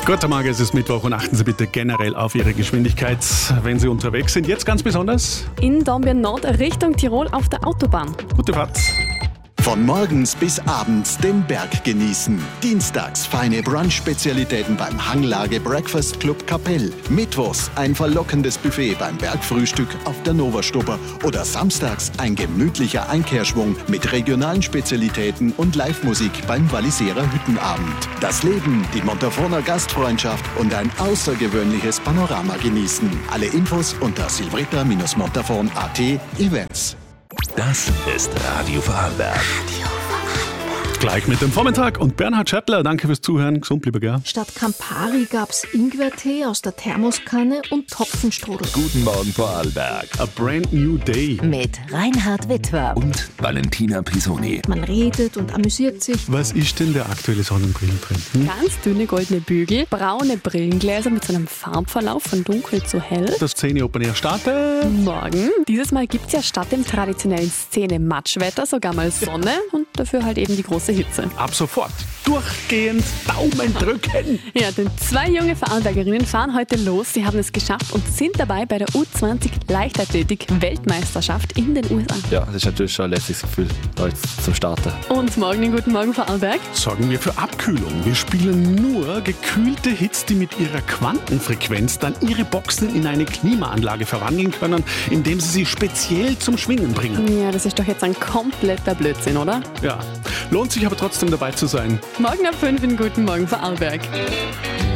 Guten Morgen, es ist Mittwoch und achten Sie bitte generell auf Ihre Geschwindigkeit, wenn Sie unterwegs sind. Jetzt ganz besonders in Dornbirn Nord Richtung Tirol auf der Autobahn. gute Fahrt. Von morgens bis abends den Berg genießen. Dienstags feine Brunch-Spezialitäten beim Hanglage Breakfast Club Kapell. Mittwochs ein verlockendes Buffet beim Bergfrühstück auf der Nova-Stubber. Oder samstags ein gemütlicher Einkehrschwung mit regionalen Spezialitäten und Live-Musik beim Walliserer Hüttenabend. Das Leben, die Montafoner Gastfreundschaft und ein außergewöhnliches Panorama genießen. Alle Infos unter silvretta-montafon.at Events. Das ist Radio Vorarlberg. Gleich mit dem Vormittag und Bernhard Schöttler, danke fürs Zuhören. Gesund bleiben, gell? Statt Campari gab's Ingwertee aus der Thermoskanne und Topfenstrudel. Guten Morgen Vorarlberg. A brand new day. Mit Reinhard Wittwer. Und Valentina Pisoni. Man redet und amüsiert sich. Was ist denn der aktuelle Sonnenbrillentrend? Ganz dünne goldene Bügel, braune Brillengläser mit so einem Farbverlauf von dunkel zu hell. Das Szene Open Air startet. Morgen. Dieses Mal gibt's ja statt dem traditionellen Szene-Matschwetter sogar mal Sonne und dafür halt eben die große Hitze. Ab sofort durchgehend Daumen drücken. Ja, denn 2 junge Vorarlbergerinnen fahren heute los. Sie haben es geschafft und sind dabei bei der U20 Leichtathletik-Weltmeisterschaft in den USA. Ja, das ist natürlich schon ein lässiges Gefühl, da jetzt zum Starten. Und morgen in Guten Morgen Vorarlberg. Sorgen wir für Abkühlung. Wir spielen nur gekühlte Hits, die mit ihrer Quantenfrequenz dann ihre Boxen in eine Klimaanlage verwandeln können, indem sie sie speziell zum Schwingen bringen. Ja, das ist doch jetzt ein kompletter Blödsinn, oder? Ja, lohnt sich aber trotzdem dabei zu sein. Morgen ab 5 in Guten Morgen Vorarlberg.